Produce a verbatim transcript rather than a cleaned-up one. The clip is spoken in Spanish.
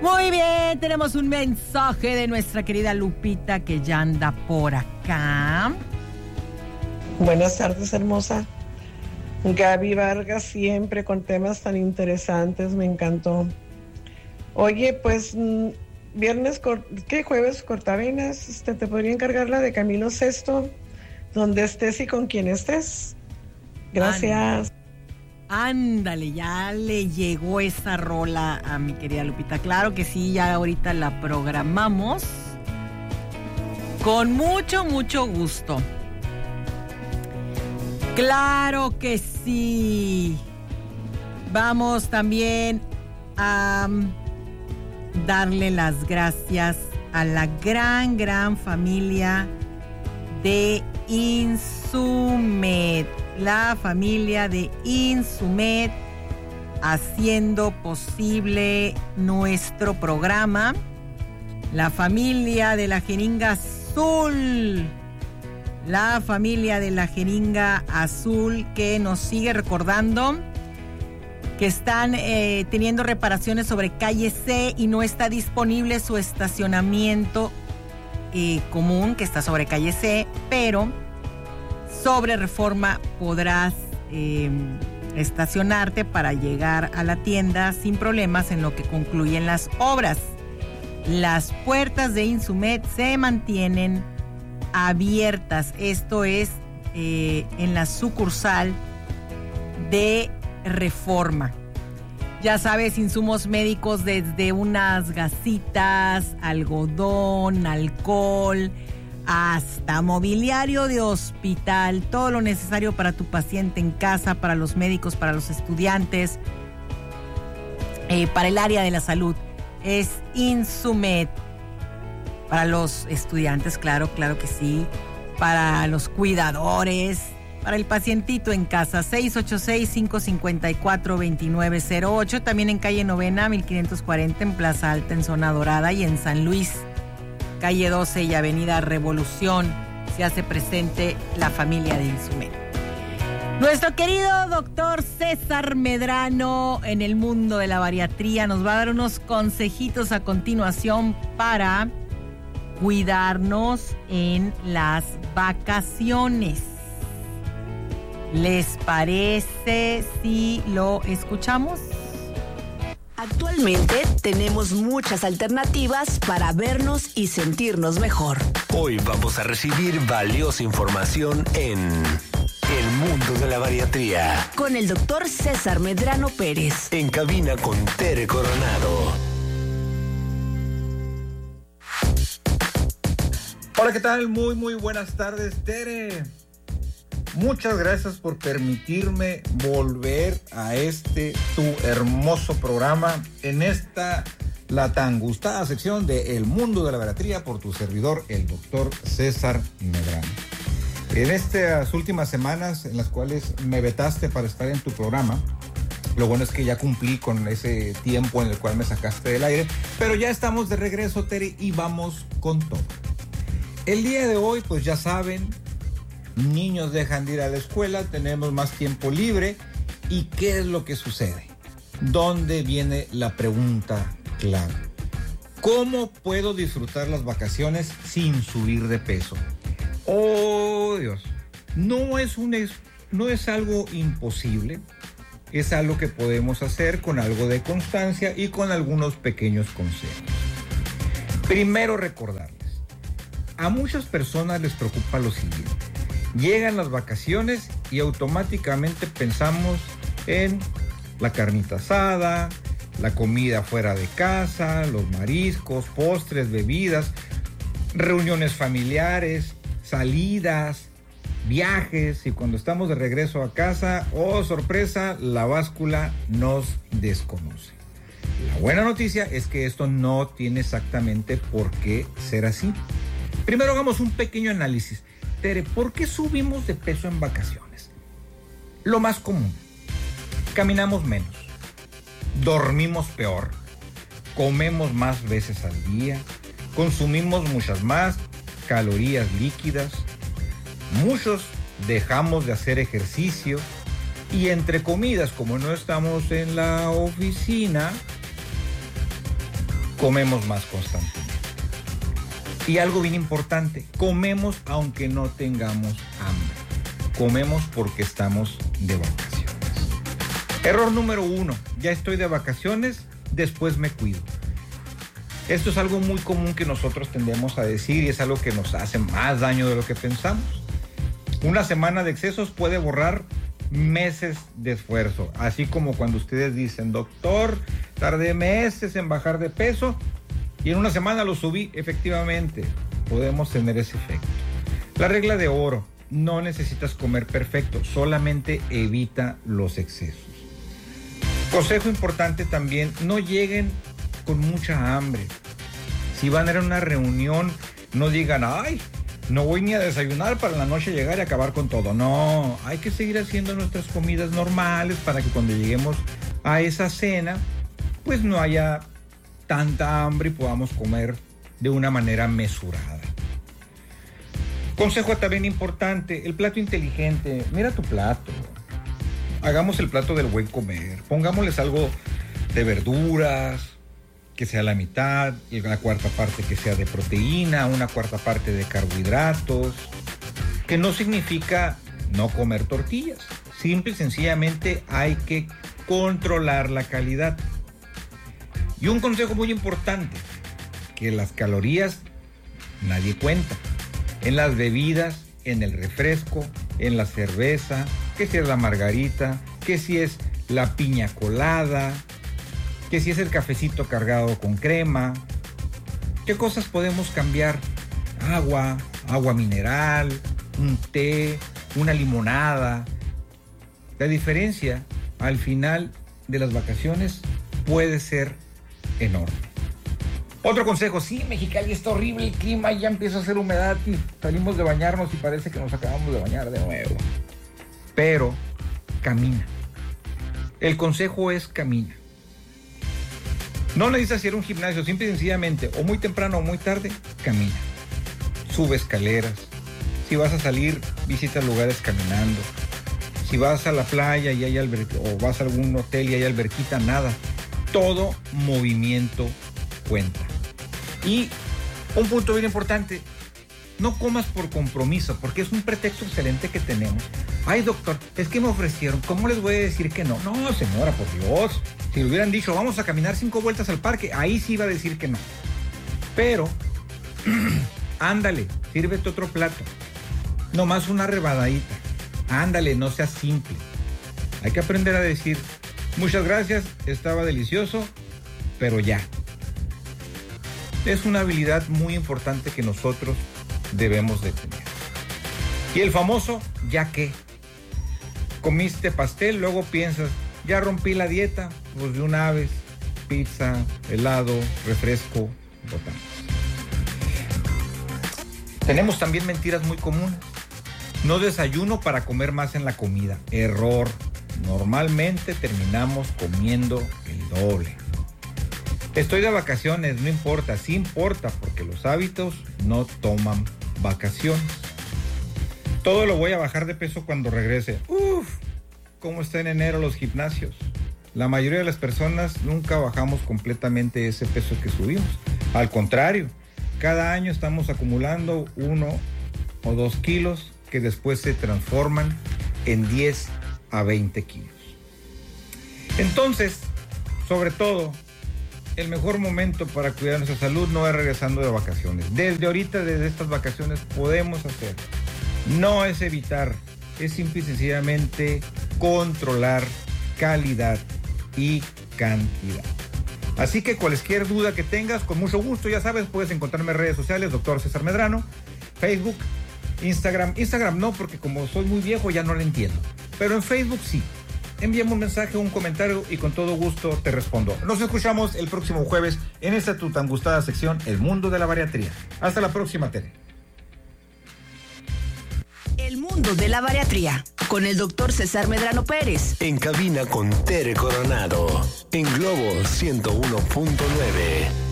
Muy bien, tenemos un mensaje de nuestra querida Lupita que ya anda por acá. Buenas tardes, hermosa. Gaby Vargas, siempre con temas tan interesantes, me encantó. Oye, pues, viernes, ¿qué? Jueves, cortavenas, este, te podría encargar la de Camilo Sesto, donde estés y con quien estés. Gracias. Ándale, ya le llegó esa rola a mi querida Lupita. Claro que sí, ya ahorita la programamos. Con mucho, mucho gusto. Claro que sí. Vamos también a darle las gracias a la gran, gran familia de Insumed. La familia de Insumed haciendo posible nuestro programa. La familia de la jeringa azul. La familia de la jeringa azul que nos sigue recordando que están eh, teniendo reparaciones sobre calle C y no está disponible su estacionamiento eh, común que está sobre calle C, pero sobre Reforma podrás eh, estacionarte para llegar a la tienda sin problemas en lo que concluyen las obras. Las puertas de Insumed se mantienen abiertas. Esto es eh, en la sucursal de Reforma. Ya sabes, insumos médicos desde unas gasitas, algodón, alcohol, hasta mobiliario de hospital, todo lo necesario para tu paciente en casa, para los médicos, para los estudiantes, eh, para el área de la salud. Es Insumed. Para los estudiantes, claro, claro que sí. Para los cuidadores, para el pacientito en casa. seis ocho seis, cinco cinco cuatro, dos nueve cero ocho. También en calle Novena, mil quinientos cuarenta, en Plaza Alta, en Zona Dorada, y en San Luis, calle doce y avenida Revolución, se hace presente la familia de Insumed. Nuestro querido doctor César Medrano, en el mundo de la bariatría, nos va a dar unos consejitos a continuación para cuidarnos en las vacaciones. ¿Les parece si lo escuchamos? Actualmente tenemos muchas alternativas para vernos y sentirnos mejor. Hoy vamos a recibir valiosa información en El Mundo de la Bariatría con el doctor César Medrano Pérez. En cabina con Tere Coronado. Hola, ¿qué tal? Muy, muy buenas tardes, Tere. Muchas gracias por permitirme volver a este tu hermoso programa en esta, la tan gustada sección de El Mundo de la Bariatría por tu servidor, el doctor César Medrano. En estas últimas semanas en las cuales me vetaste para estar en tu programa, lo bueno es que ya cumplí con ese tiempo en el cual me sacaste del aire, pero ya estamos de regreso, Tere, y vamos con todo. El día de hoy, pues ya saben, niños dejan de ir a la escuela, tenemos más tiempo libre. ¿Y qué es lo que sucede? ¿Dónde viene la pregunta clave? ¿Cómo puedo disfrutar las vacaciones sin subir de peso? ¡Oh, Dios! No es, un, no es algo imposible, es algo que podemos hacer con algo de constancia y con algunos pequeños consejos. Primero, recordarles, a muchas personas les preocupa lo siguiente. Llegan las vacaciones y automáticamente pensamos en la carnita asada, la comida fuera de casa, los mariscos, postres, bebidas, reuniones familiares, salidas, viajes, y cuando estamos de regreso a casa, oh sorpresa, la báscula nos desconoce. La buena noticia es que esto no tiene exactamente por qué ser así. Primero hagamos un pequeño análisis. Tere, ¿por qué subimos de peso en vacaciones? Lo más común: caminamos menos, dormimos peor, comemos más veces al día, consumimos muchas más calorías líquidas, muchos dejamos de hacer ejercicio y entre comidas, como no estamos en la oficina, comemos más constantemente. Y algo bien importante, comemos aunque no tengamos hambre. Comemos porque estamos de vacaciones. Error número uno, ya estoy de vacaciones, después me cuido. Esto es algo muy común que nosotros tendemos a decir y es algo que nos hace más daño de lo que pensamos. Una semana de excesos puede borrar meses de esfuerzo, así como cuando ustedes dicen, doctor, tardé meses en bajar de peso y en una semana lo subí. Efectivamente, podemos tener ese efecto. La regla de oro, no necesitas comer perfecto, solamente evita los excesos. Consejo importante también, no lleguen con mucha hambre. Si van a ir a una reunión, no digan, ay, no voy ni a desayunar para la noche llegar y acabar con todo. No, hay que seguir haciendo nuestras comidas normales para que cuando lleguemos a esa cena, pues no haya tanta hambre y podamos comer de una manera mesurada. Consejo también importante, el plato inteligente. Mira tu plato. Hagamos el plato del buen comer. Pongámosles algo de verduras, que sea la mitad, y la cuarta parte que sea de proteína, una cuarta parte de carbohidratos, que no significa no comer tortillas. Simple y sencillamente hay que controlar la calidad. Y un consejo muy importante, que las calorías nadie cuenta. En las bebidas, en el refresco, en la cerveza, que si es la margarita, que si es la piña colada, que si es el cafecito cargado con crema. ¿Qué cosas podemos cambiar? Agua, agua mineral, un té, una limonada. La diferencia al final de las vacaciones puede ser enorme. Otro consejo, sí, Mexicali está horrible el clima, ya empieza a hacer humedad y salimos de bañarnos y parece que nos acabamos de bañar de nuevo. Pero camina. El consejo es camina. No necesitas ir a un gimnasio, simple y sencillamente, o muy temprano o muy tarde, camina. Sube escaleras. Si vas a salir, visita lugares caminando. Si vas a la playa y hay alberca, o vas a algún hotel y hay alberquita, nada. Todo movimiento cuenta. Y un punto bien importante, no comas por compromiso, porque es un pretexto excelente que tenemos. Ay, doctor, es que me ofrecieron, ¿cómo les voy a decir que no? No, señora, por Dios. Si le hubieran dicho, vamos a caminar cinco vueltas al parque, ahí sí iba a decir que no. Pero, ándale, sírvete otro plato. Nomás una rebadadita. Ándale, no seas simple. Hay que aprender a decir, muchas gracias, estaba delicioso, pero ya. Es una habilidad muy importante que nosotros debemos de tener. Y el famoso, ¿ya qué? Comiste pastel, luego piensas, ya rompí la dieta, pues de una vez, pizza, helado, refresco, botanas. Tenemos también mentiras muy comunes. No desayuno para comer más en la comida. Error. Normalmente terminamos comiendo el doble. Estoy de vacaciones, no importa, sí importa, porque los hábitos no toman vacaciones. Todo lo voy a bajar de peso cuando regrese. Uf, ¿cómo está en enero los gimnasios? La mayoría de las personas nunca bajamos completamente ese peso que subimos. Al contrario, cada año estamos acumulando uno o dos kilos que después se transforman en diez a veinte kilos. Entonces, sobre todo, el mejor momento para cuidar nuestra salud no es regresando de vacaciones. Desde ahorita, desde estas vacaciones, podemos hacer. No es evitar, es simple y sencillamente controlar calidad y cantidad. Así que cualquier duda que tengas, con mucho gusto, ya sabes, puedes encontrarme en redes sociales, doctor César Medrano, Facebook, Instagram. Instagram no, porque como soy muy viejo ya no lo entiendo. Pero en Facebook sí. Envíame un mensaje o un comentario y con todo gusto te respondo. Nos escuchamos el próximo jueves en esta tu tan gustada sección, El Mundo de la Bariatría. Hasta la próxima, Tere. El Mundo de la Bariatría, con el doctor César Medrano Pérez. En cabina con Tere Coronado, en Globo ciento uno punto nueve.